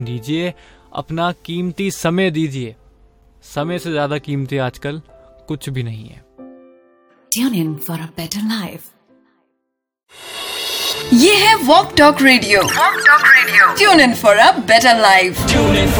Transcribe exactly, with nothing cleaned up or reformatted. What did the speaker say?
दीजिए, अपना कीमती समय दीजिए। समय से ज्यादा कीमती आजकल कुछ भी नहीं है। Tune in for a better life. ये है walk talk radio. Walk talk radio. Tune in for a better life. Tune in for